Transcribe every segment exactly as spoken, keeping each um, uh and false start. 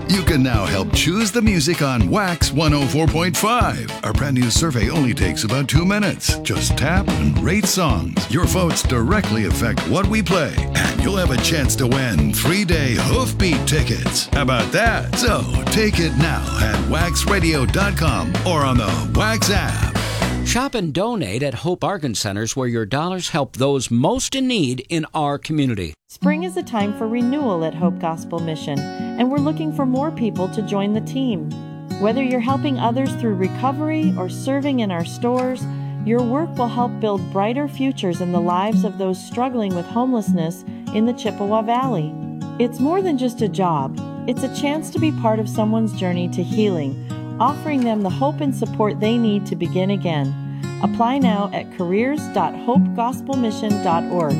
You can now help choose the music on Wax one oh four point five. Our brand new survey only takes about two minutes. Just tap and rate songs. Your votes directly affect what we play, and you'll have a chance to win three-day Hoofbeat tickets. How about that? So take it now at wax radio dot com or on the Wax app. Shop and donate at Hope Bargain Centers, where your dollars help those most in need in our community. Spring is a time for renewal at Hope Gospel Mission, and we're looking for more people to join the team. Whether you're helping others through recovery or serving in our stores, your work will help build brighter futures in the lives of those struggling with homelessness in the Chippewa Valley. It's more than just a job. It's a chance to be part of someone's journey to healing, offering them the hope and support they need to begin again. Apply now at careers dot hope gospel mission dot org.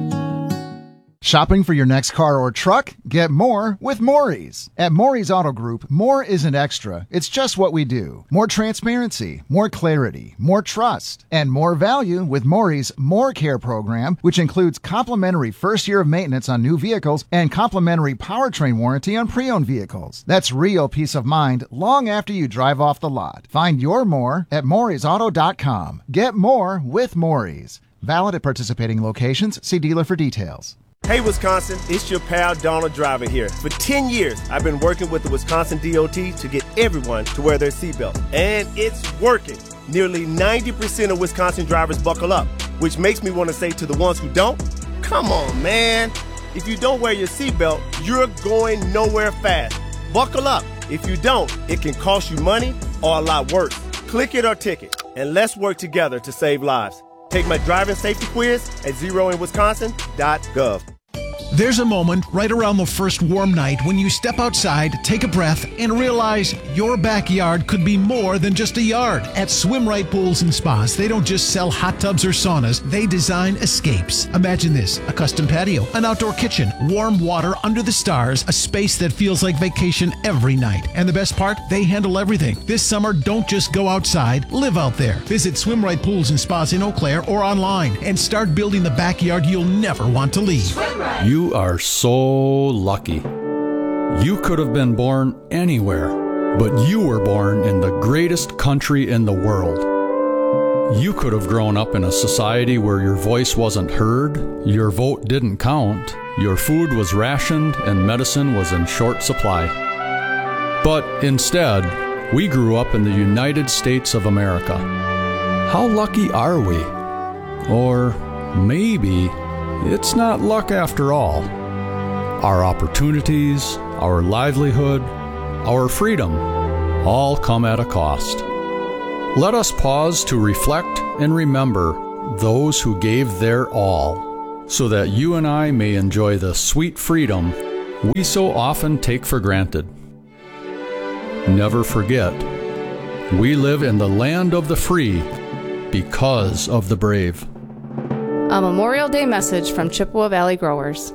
Shopping for your next car or truck? Get more with Maury's. At Maury's Auto Group, more isn't extra. It's just what we do. More transparency, more clarity, more trust, and more value with Maury's More Care program, which includes complimentary first year of maintenance on new vehicles and complimentary powertrain warranty on pre-owned vehicles. That's real peace of mind long after you drive off the lot. Find your more at Maury's Auto dot com. Get more with Maury's. Valid at participating locations. See dealer for details. Hey Wisconsin, it's your pal Donald Driver here. For ten years, I've been working with the Wisconsin D O T to get everyone to wear their seatbelt. And it's working. Nearly ninety percent of Wisconsin drivers buckle up, which makes me want to say to the ones who don't, come on, man. If you don't wear your seatbelt, you're going nowhere fast. Buckle up. If you don't, it can cost you money or a lot worse. Click it or ticket, and let's work together to save lives. Take my driving safety quiz at zero in wisconsin dot gov. There's a moment right around the first warm night when you step outside, take a breath, and realize your backyard could be more than just a yard. At Swim Right Pools and Spas, they don't just sell hot tubs or saunas, they design escapes. Imagine this: a custom patio, an outdoor kitchen, warm water under the stars, a space that feels like vacation every night. And the best part? They handle everything. This summer, don't just go outside, live out there. Visit Swim Right Pools and Spas in Eau Claire or online and start building the backyard you'll never want to leave. Swim Right. You You are so lucky. You could have been born anywhere, but you were born in the greatest country in the world. You could have grown up in a society where your voice wasn't heard, your vote didn't count, your food was rationed, and medicine was in short supply. But instead, we grew up in the United States of America. How lucky are we? Or maybe it's not luck after all. Our opportunities, our livelihood, our freedom, all come at a cost. Let us pause to reflect and remember those who gave their all, so that you and I may enjoy the sweet freedom we so often take for granted. Never forget, we live in the land of the free because of the brave. A Memorial Day message from Chippewa Valley Growers.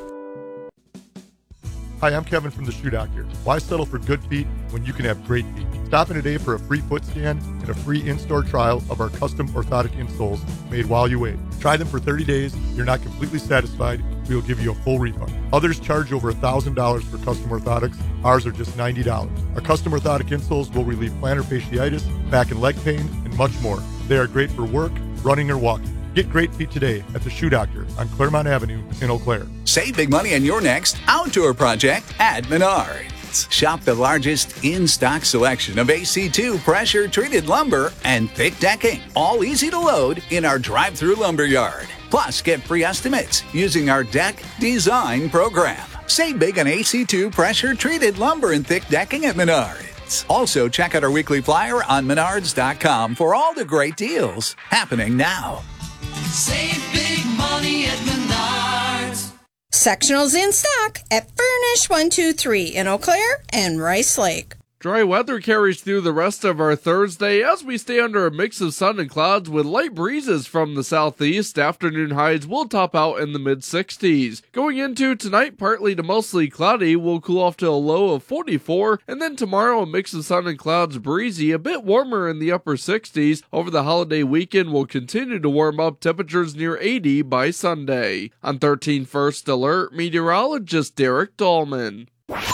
Hi, I'm Kevin from the Shoe Doctor. Why settle for good feet when you can have great feet? Stop in today for a free foot scan and a free in-store trial of our custom orthotic insoles made while you wait. Try them for thirty days. If you're not completely satisfied, we will give you a full refund. Others charge over one thousand dollars for custom orthotics. Ours are just ninety dollars. Our custom orthotic insoles will relieve plantar fasciitis, back and leg pain, and much more. They are great for work, running, or walking. Get great feet today at the Shoe Doctor on Claremont Avenue in Eau Claire. Save big money on your next outdoor project at Menards. Shop the largest in-stock selection of A C two pressure-treated lumber and thick decking, all easy to load in our drive-through lumber yard. Plus, get free estimates using our deck design program. Save big on A C two pressure-treated lumber and thick decking at Menards. Also, check out our weekly flyer on menards dot com for all the great deals happening now. Save big money at Menards. Sectionals in stock at Furnish one two three in Eau Claire and Rice Lake. Dry weather carries through the rest of our Thursday as we stay under a mix of sun and clouds with light breezes from the southeast. Afternoon highs will top out in the mid sixties. Going into tonight, partly to mostly cloudy, will cool off to a low of forty-four, and then tomorrow a mix of sun and clouds, breezy, a bit warmer in the upper sixties. Over the holiday weekend will continue to warm up, temperatures near eighty by Sunday. On thirteen First Alert, meteorologist Derek Dahlman.